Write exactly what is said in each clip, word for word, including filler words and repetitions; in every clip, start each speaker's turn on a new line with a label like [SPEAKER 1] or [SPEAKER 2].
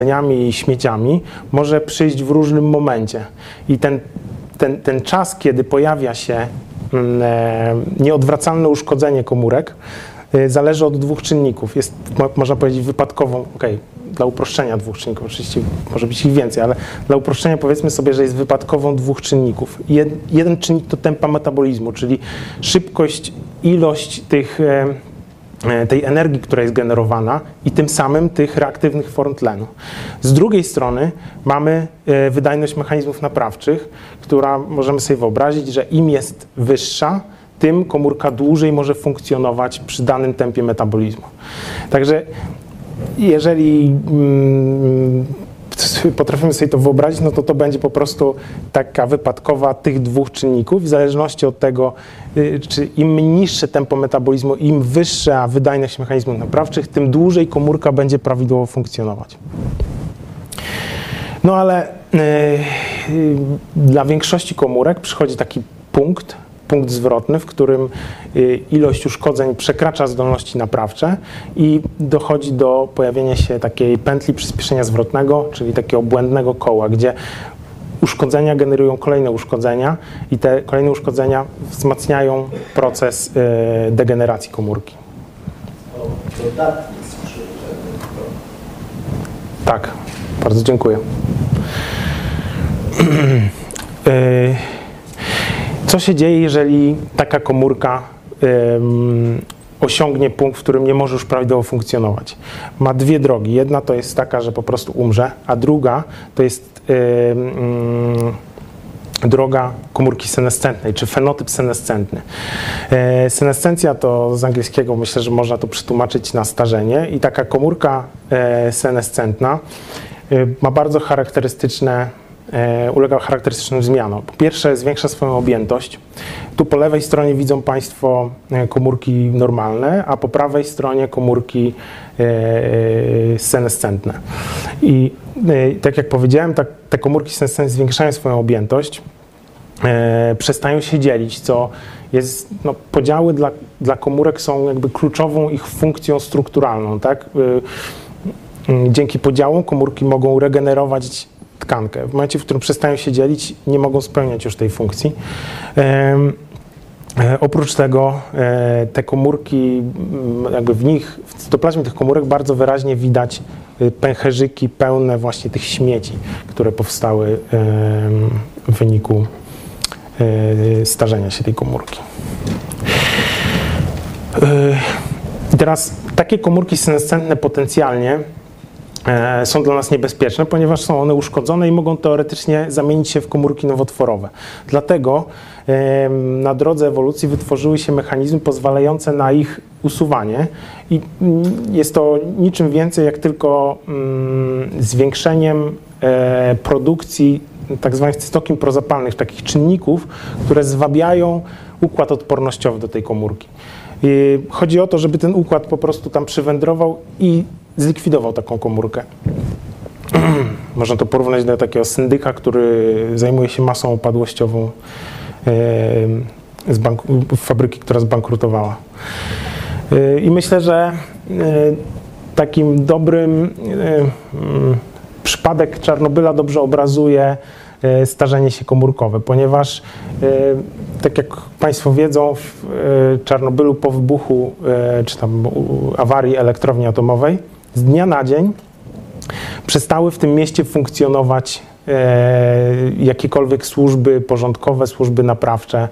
[SPEAKER 1] i śmieciami może przyjść w różnym momencie. I ten, ten, ten czas, kiedy pojawia się nieodwracalne uszkodzenie komórek, zależy od dwóch czynników. Jest, można powiedzieć, wypadkową, okej, dla uproszczenia dwóch czynników, oczywiście może być ich więcej, ale dla uproszczenia powiedzmy sobie, że jest wypadkową dwóch czynników. Jed, jeden czynnik to tempa metabolizmu, czyli szybkość, ilość tych, tej energii, która jest generowana i tym samym tych reaktywnych form tlenu. Z drugiej strony mamy wydajność mechanizmów naprawczych, która możemy sobie wyobrazić, że im jest wyższa, tym komórka dłużej może funkcjonować przy danym tempie metabolizmu. Także jeżeli mm, potrafimy sobie to wyobrazić, no to to będzie po prostu taka wypadkowa tych dwóch czynników, w zależności od tego, czy im niższe tempo metabolizmu, im wyższa wydajność mechanizmów naprawczych, tym dłużej komórka będzie prawidłowo funkcjonować. No ale yy, yy, dla większości komórek przychodzi taki punkt, punkt zwrotny, w którym ilość uszkodzeń przekracza zdolności naprawcze i dochodzi do pojawienia się takiej pętli przyspieszenia zwrotnego, czyli takiego błędnego koła, gdzie uszkodzenia generują kolejne uszkodzenia i te kolejne uszkodzenia wzmacniają proces degeneracji komórki. Tak, bardzo dziękuję. Co się dzieje, jeżeli taka komórka ym, osiągnie punkt, w którym nie może już prawidłowo funkcjonować? Ma dwie drogi. Jedna to jest taka, że po prostu umrze, a druga to jest ym, droga komórki senescentnej, czy fenotyp senescentny. E, senescencja to z angielskiego, myślę, że można to przetłumaczyć na starzenie i taka komórka e, senescentna e, ma bardzo charakterystyczne ulega charakterystycznym zmianom. Po pierwsze, zwiększa swoją objętość. Tu po lewej stronie widzą Państwo komórki normalne, a po prawej stronie komórki senescentne. I tak jak powiedziałem, tak, te komórki senescentne zwiększają swoją objętość, przestają się dzielić, co jest, no, podziały dla, dla komórek są jakby kluczową ich funkcją strukturalną, tak? Dzięki podziałom komórki mogą regenerować tkankę. W momencie, w którym przestają się dzielić, nie mogą spełniać już tej funkcji. E, e, oprócz tego e, te komórki, jakby w nich, w cytoplazmie tych komórek bardzo wyraźnie widać pęcherzyki pełne właśnie tych śmieci, które powstały e, w wyniku e, starzenia się tej komórki. E, teraz takie komórki senescentne potencjalnie są dla nas niebezpieczne, ponieważ są one uszkodzone i mogą teoretycznie zamienić się w komórki nowotworowe. Dlatego na drodze ewolucji wytworzyły się mechanizmy pozwalające na ich usuwanie i jest to niczym więcej jak tylko zwiększeniem produkcji tak zwanych cytokin prozapalnych, takich czynników, które zwabiają układ odpornościowy do tej komórki. I chodzi o to, żeby ten układ po prostu tam przywędrował i zlikwidował taką komórkę. Można to porównać do takiego syndyka, który zajmuje się masą upadłościową z banku, fabryki, która zbankrutowała. I myślę, że takim dobrym przypadek Czarnobyla dobrze obrazuje starzenie się komórkowe, ponieważ tak jak Państwo wiedzą, w Czarnobylu po wybuchu czy tam awarii elektrowni atomowej z dnia na dzień przestały w tym mieście funkcjonować jakiekolwiek służby porządkowe, służby naprawcze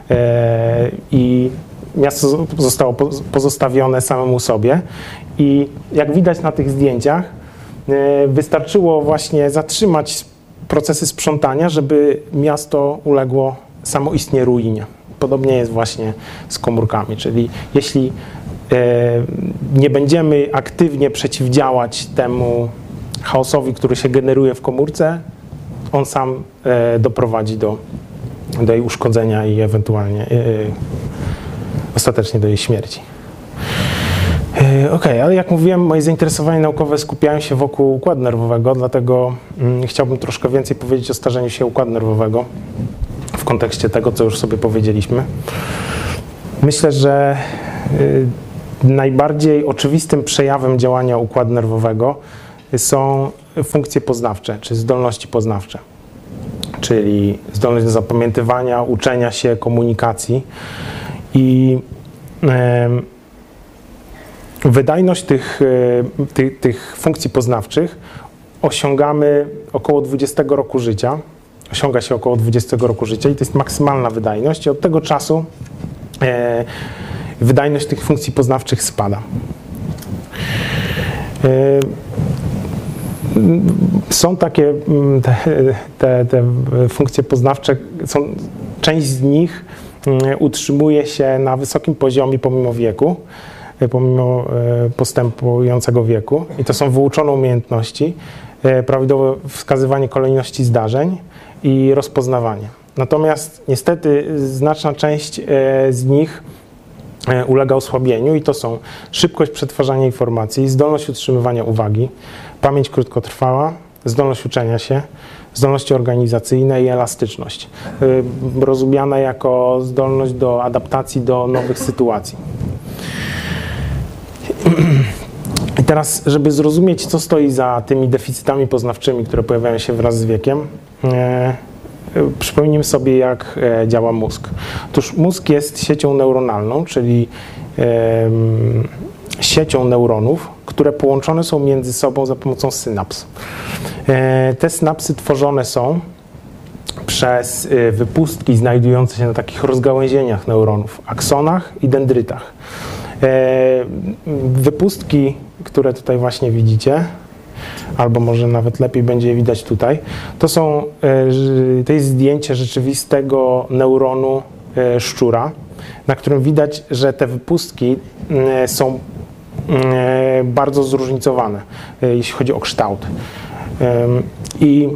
[SPEAKER 1] i miasto zostało pozostawione samemu sobie. I jak widać na tych zdjęciach, wystarczyło właśnie zatrzymać procesy sprzątania, żeby miasto uległo samoistnie ruinie. Podobnie jest właśnie z komórkami, czyli jeśli nie będziemy aktywnie przeciwdziałać temu chaosowi, który się generuje w komórce, on sam doprowadzi do, do jej uszkodzenia i ewentualnie ostatecznie do jej śmierci. Ok, ale jak mówiłem, moje zainteresowania naukowe skupiają się wokół układu nerwowego, dlatego mm, chciałbym troszkę więcej powiedzieć o starzeniu się układu nerwowego w kontekście tego, co już sobie powiedzieliśmy. Myślę, że y, najbardziej oczywistym przejawem działania układu nerwowego są funkcje poznawcze, czy zdolności poznawcze, czyli zdolność do zapamiętywania, uczenia się, komunikacji. I e, wydajność tych, e, tych, tych funkcji poznawczych osiągamy około dwudziestego roku życia. Osiąga się około dwudziestego roku życia i to jest maksymalna wydajność i od tego czasu e, wydajność tych funkcji poznawczych spada. E, są takie te, te, te funkcje poznawcze, są, część z nich utrzymuje się na wysokim poziomie pomimo wieku, pomimo postępującego wieku i to są wyuczone umiejętności, prawidłowe wskazywanie kolejności zdarzeń i rozpoznawanie. Natomiast niestety znaczna część z nich ulega osłabieniu i to są szybkość przetwarzania informacji, zdolność utrzymywania uwagi, pamięć krótkotrwała, zdolność uczenia się, zdolności organizacyjne i elastyczność, rozumiana jako zdolność do adaptacji do nowych sytuacji. I teraz, żeby zrozumieć, co stoi za tymi deficytami poznawczymi, które pojawiają się wraz z wiekiem, e, przypomnijmy sobie, jak e, działa mózg. Otóż mózg jest siecią neuronalną, czyli e, siecią neuronów, które połączone są między sobą za pomocą synaps. E, te synapsy tworzone są przez e, wypustki znajdujące się na takich rozgałęzieniach neuronów, aksonach i dendrytach. E, wypustki, które tutaj właśnie widzicie, albo może nawet lepiej będzie je widać tutaj, to są, e, to jest zdjęcie rzeczywistego neuronu e, szczura, na którym widać, że te wypustki e, są e, bardzo zróżnicowane, e, jeśli chodzi o kształt. E, I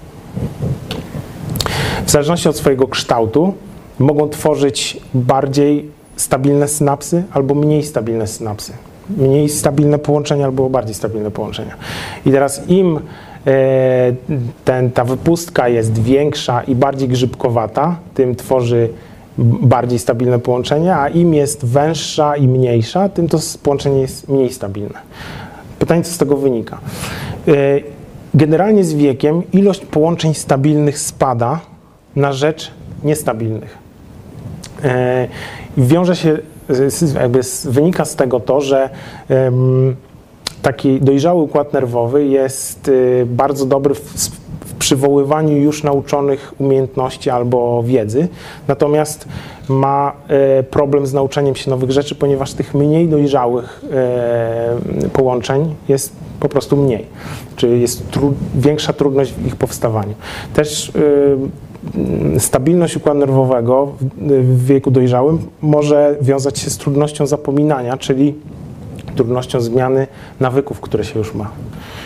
[SPEAKER 1] w zależności od swojego kształtu mogą tworzyć bardziej stabilne synapsy albo mniej stabilne synapsy. Mniej stabilne połączenia albo bardziej stabilne połączenia. I teraz im e, ten, ta wypustka jest większa i bardziej grzybkowata, tym tworzy bardziej stabilne połączenia, a im jest węższa i mniejsza, tym to połączenie jest mniej stabilne. Pytanie, co z tego wynika? E, generalnie z wiekiem ilość połączeń stabilnych spada na rzecz niestabilnych. E, wiąże się, jakby wynika z tego to, że um, taki dojrzały układ nerwowy jest y, bardzo dobry w, w przywoływaniu już nauczonych umiejętności albo wiedzy, natomiast ma y, problem z nauczeniem się nowych rzeczy, ponieważ tych mniej dojrzałych y, połączeń jest po prostu mniej, czyli jest tru, większa trudność w ich powstawaniu. Też y, stabilność układu nerwowego w wieku dojrzałym może wiązać się z trudnością zapominania, czyli trudnością zmiany nawyków, które się już ma.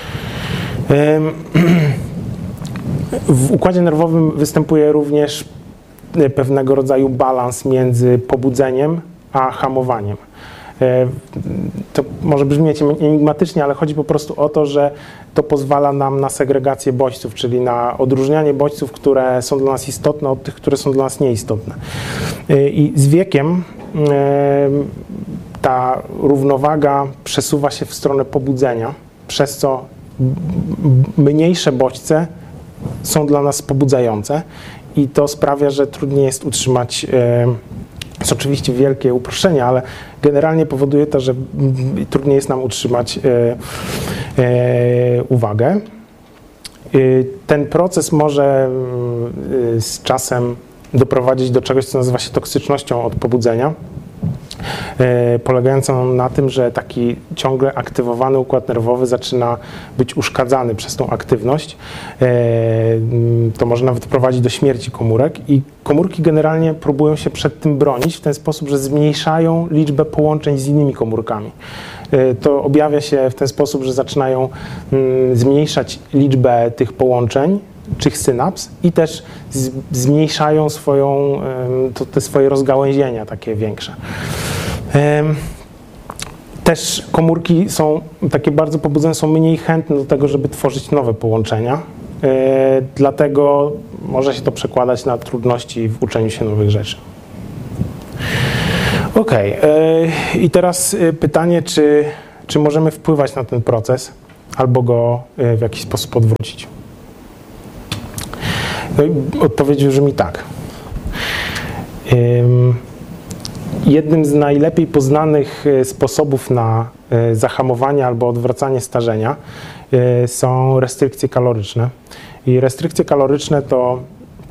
[SPEAKER 1] W układzie nerwowym występuje również pewnego rodzaju balans między pobudzeniem a hamowaniem. To może brzmieć enigmatycznie, ale chodzi po prostu o to, że to pozwala nam na segregację bodźców, czyli na odróżnianie bodźców, które są dla nas istotne od tych, które są dla nas nieistotne. I z wiekiem ta równowaga przesuwa się w stronę pobudzenia, przez co mniejsze bodźce są dla nas pobudzające i to sprawia, że trudniej jest utrzymać. Jest oczywiście wielkie uproszczenie, ale generalnie powoduje to, że trudniej jest nam utrzymać e, e, uwagę. E, ten proces może e, z czasem doprowadzić do czegoś, co nazywa się toksycznością od pobudzenia, e, polegającą na tym, że taki ciągle aktywowany układ nerwowy zaczyna być uszkadzany przez tą aktywność. E, to może nawet prowadzić do śmierci komórek i komórki generalnie próbują się przed tym bronić w ten sposób, że zmniejszają liczbę połączeń z innymi komórkami. E, to objawia się w ten sposób, że zaczynają mm, zmniejszać liczbę tych połączeń, czy synaps i też z, zmniejszają swoją, to, te swoje rozgałęzienia takie większe. Też komórki są takie bardzo pobudzone, są mniej chętne do tego, żeby tworzyć nowe połączenia, dlatego może się to przekładać na trudności w uczeniu się nowych rzeczy. Ok, i teraz pytanie, czy, czy możemy wpływać na ten proces? albo go w jakiś sposób odwrócić. No i odpowiedź brzmi tak. Jednym z najlepiej poznanych sposobów na zahamowanie albo odwracanie starzenia są restrykcje kaloryczne. I restrykcje kaloryczne to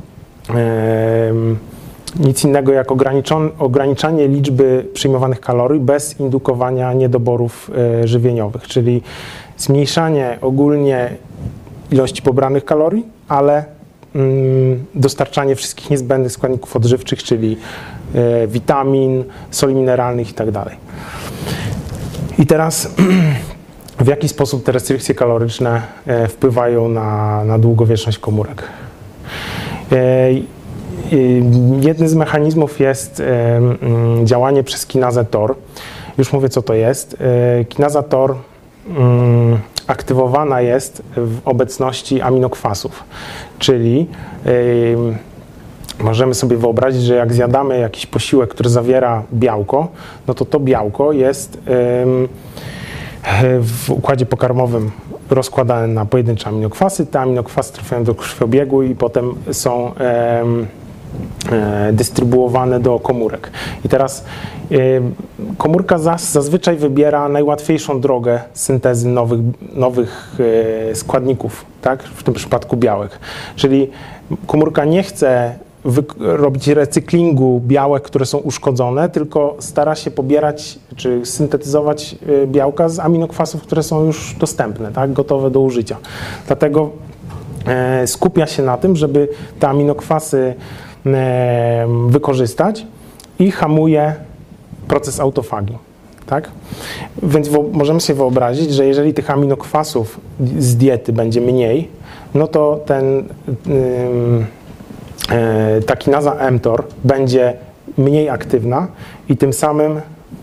[SPEAKER 1] nic innego jak ograniczanie liczby przyjmowanych kalorii bez indukowania niedoborów żywieniowych, czyli zmniejszanie ogólnie ilości pobranych kalorii, ale dostarczanie wszystkich niezbędnych składników odżywczych, czyli witamin, soli mineralnych i tak dalej. I teraz w jaki sposób te restrykcje kaloryczne wpływają na, na długowieczność komórek? Jednym z mechanizmów jest działanie przez kinazę T O R. Już mówię, co to jest. Kinaza T O R aktywowana jest w obecności aminokwasów, czyli możemy sobie wyobrazić, że jak zjadamy jakiś posiłek, który zawiera białko, no to to białko jest w układzie pokarmowym rozkładane na pojedyncze aminokwasy. Te aminokwasy trafiają do krwiobiegu i potem są dystrybuowane do komórek. I teraz komórka zazwyczaj wybiera najłatwiejszą drogę syntezy nowych, nowych składników, tak? W tym przypadku białek. Czyli komórka nie chce robić recyklingu białek, które są uszkodzone, tylko stara się pobierać czy syntetyzować białka z aminokwasów, które są już dostępne, tak? Gotowe do użycia. Dlatego skupia się na tym, żeby te aminokwasy wykorzystać i hamuje proces autofagii. Tak? Więc możemy sobie wyobrazić, że jeżeli tych aminokwasów z diety będzie mniej, no to ten, ta kinaza mTOR będzie mniej aktywna i tym samym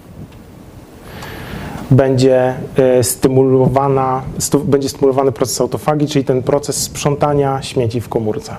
[SPEAKER 1] będzie stymulowana, będzie stymulowany proces autofagii, czyli ten proces sprzątania śmieci w komórce.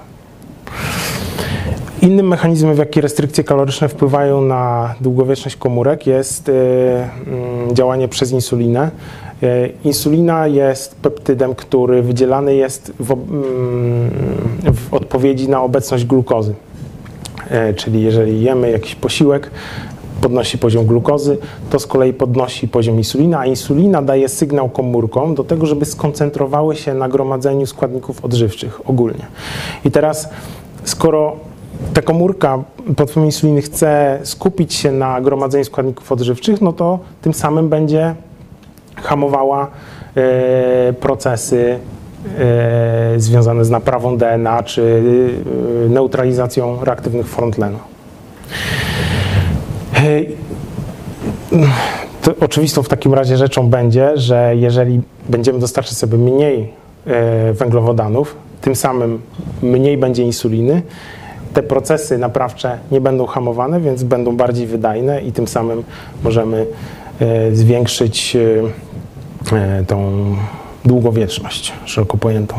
[SPEAKER 1] Innym mechanizmem, w jaki restrykcje kaloryczne wpływają na długowieczność komórek, jest działanie przez insulinę. Insulina jest peptydem, który wydzielany jest w, w odpowiedzi na obecność glukozy. Czyli jeżeli jemy jakiś posiłek, podnosi poziom glukozy, to z kolei podnosi poziom insulina, a insulina daje sygnał komórkom do tego, żeby skoncentrowały się na gromadzeniu składników odżywczych ogólnie. I teraz, skoro ta komórka pod wpływem insuliny chce skupić się na gromadzeniu składników odżywczych, no to tym samym będzie hamowała e, procesy e, związane z naprawą D N A czy e, neutralizacją reaktywnych form tlenu. E, to oczywistą w takim razie rzeczą będzie, że jeżeli będziemy dostarczać sobie mniej e, węglowodanów, tym samym mniej będzie insuliny, te procesy naprawcze nie będą hamowane, więc będą bardziej wydajne i tym samym możemy e, zwiększyć e, tą długowieczność szeroko pojętą.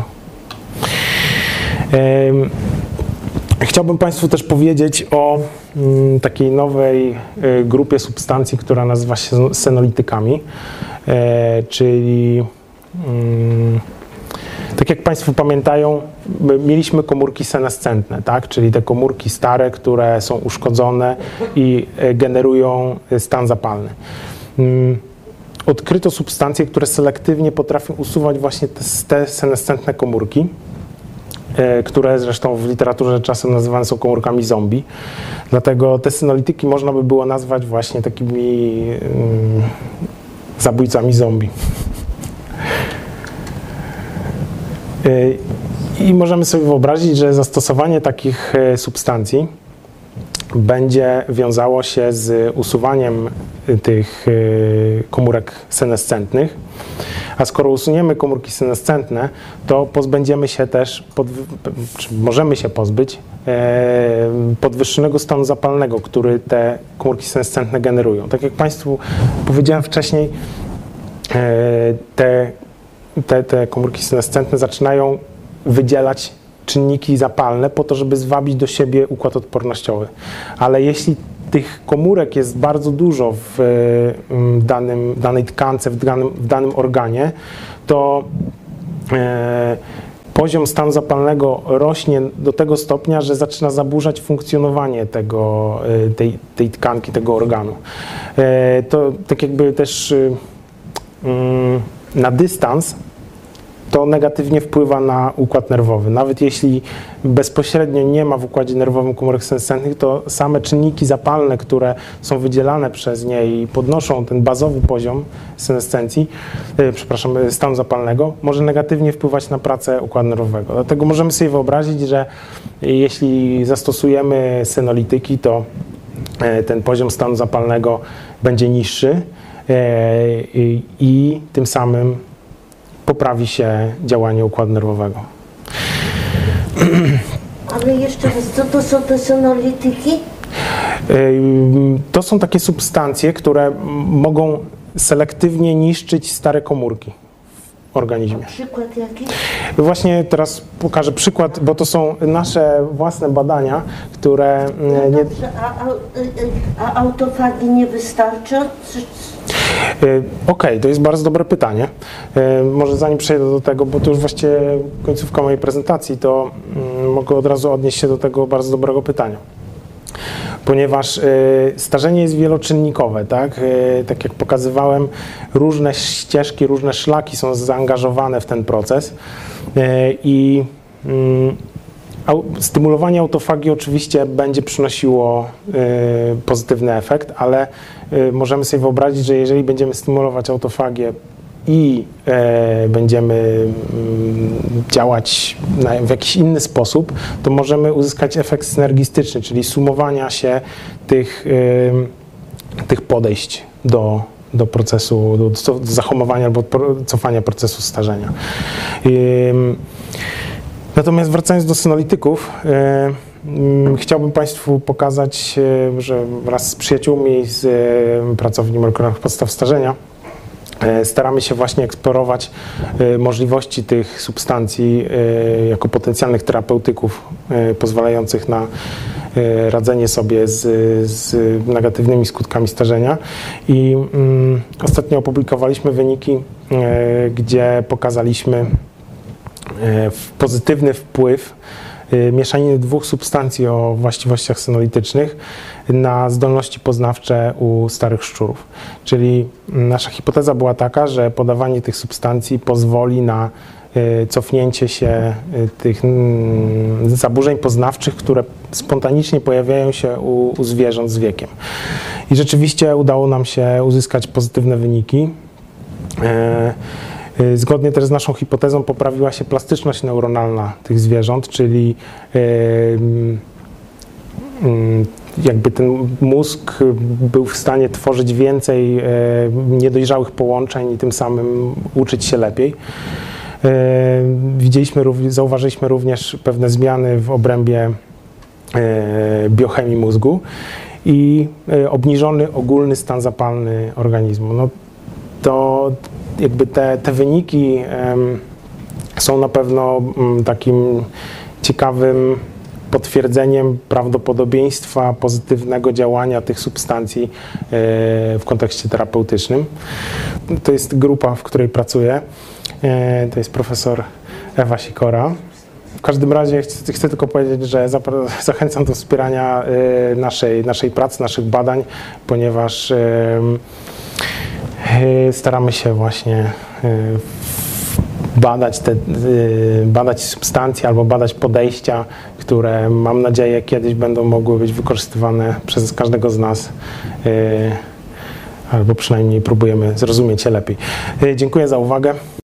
[SPEAKER 1] E, chciałbym Państwu też powiedzieć o m, takiej nowej e, grupie substancji, która nazywa się senolitykami, e, czyli m, tak jak Państwo pamiętają, mieliśmy komórki senescentne, tak? Czyli te komórki stare, które są uszkodzone i generują stan zapalny. Odkryto substancje, które selektywnie potrafią usuwać właśnie te, te senescentne komórki, które zresztą w literaturze czasem nazywane są komórkami zombie. Dlatego te senolityki można by było nazwać właśnie takimi um, zabójcami zombie. I możemy sobie wyobrazić, że zastosowanie takich substancji będzie wiązało się z usuwaniem tych komórek senescentnych, a skoro usuniemy komórki senescentne, to pozbędziemy się też, pod, czy możemy się pozbyć podwyższonego stanu zapalnego, który te komórki senescentne generują. Tak jak Państwu powiedziałem wcześniej, te Te, te komórki senescentne zaczynają wydzielać czynniki zapalne po to, żeby zwabić do siebie układ odpornościowy. Ale jeśli tych komórek jest bardzo dużo w danym, danej tkance, w danym, w danym organie, to e, poziom stanu zapalnego rośnie do tego stopnia, że zaczyna zaburzać funkcjonowanie tego, tej, tej tkanki, tego organu. E, to tak jakby też mm, na dystans to negatywnie wpływa na układ nerwowy. Nawet jeśli bezpośrednio nie ma w układzie nerwowym komórek senescentnych, to same czynniki zapalne, które są wydzielane przez nie i podnoszą ten bazowy poziom senescencji, yy, przepraszam, stanu zapalnego, może negatywnie wpływać na pracę układu nerwowego. Dlatego możemy sobie wyobrazić, że jeśli zastosujemy senolityki, to yy, ten poziom stanu zapalnego będzie niższy yy, yy, i tym samym poprawi się działanie układu nerwowego.
[SPEAKER 2] Ale jeszcze raz, co to są te senolityki?
[SPEAKER 1] To są takie substancje, które mogą selektywnie niszczyć stare komórki w organizmie.
[SPEAKER 2] A przykład jaki?
[SPEAKER 1] Właśnie teraz pokażę przykład, bo to są nasze własne badania, które...
[SPEAKER 2] No
[SPEAKER 1] nie...
[SPEAKER 2] dobrze, a, a, a autofagi nie wystarcza?
[SPEAKER 1] Okej, okay, to jest bardzo dobre pytanie. Może zanim przejdę do tego, bo to już właściwie końcówka mojej prezentacji, to mogę od razu odnieść się do tego bardzo dobrego pytania. Ponieważ starzenie jest wieloczynnikowe, tak? Tak jak pokazywałem, różne ścieżki, różne szlaki są zaangażowane w ten proces i stymulowanie autofagii oczywiście będzie przynosiło pozytywny efekt, ale możemy sobie wyobrazić, że jeżeli będziemy stymulować autofagię i będziemy działać w jakiś inny sposób, to możemy uzyskać efekt synergistyczny, czyli sumowania się tych, tych podejść do, do procesu, do, do zahamowania albo cofania procesu starzenia. Natomiast wracając do senolityków, e, m, chciałbym Państwu pokazać, e, że wraz z przyjaciółmi z e, pracowni molekularnych podstaw starzenia e, staramy się właśnie eksplorować e, możliwości tych substancji e, jako potencjalnych terapeutyków e, pozwalających na e, radzenie sobie z, z negatywnymi skutkami starzenia. I mm, ostatnio opublikowaliśmy wyniki, e, gdzie pokazaliśmy pozytywny wpływ mieszaniny dwóch substancji o właściwościach senolitycznych na zdolności poznawcze u starych szczurów. Czyli nasza hipoteza była taka, że podawanie tych substancji pozwoli na cofnięcie się tych zaburzeń poznawczych, które spontanicznie pojawiają się u, u zwierząt z wiekiem. I rzeczywiście udało nam się uzyskać pozytywne wyniki. Zgodnie też z naszą hipotezą poprawiła się plastyczność neuronalna tych zwierząt, czyli jakby ten mózg był w stanie tworzyć więcej niedojrzałych połączeń i tym samym uczyć się lepiej. Widzieliśmy, zauważyliśmy również pewne zmiany w obrębie biochemii mózgu i obniżony ogólny stan zapalny organizmu. No to jakby te, te wyniki um, są na pewno um, takim ciekawym potwierdzeniem prawdopodobieństwa pozytywnego działania tych substancji e, w kontekście terapeutycznym. To jest grupa, w której pracuję. E, to jest profesor Ewa Sikora. W każdym razie chcę, chcę tylko powiedzieć, że zachęcam do wspierania e, naszej, naszej pracy, naszych badań, ponieważ e, staramy się właśnie badać te, badać substancje albo badać podejścia, które mam nadzieję kiedyś będą mogły być wykorzystywane przez każdego z nas, albo przynajmniej próbujemy zrozumieć je lepiej. Dziękuję za uwagę.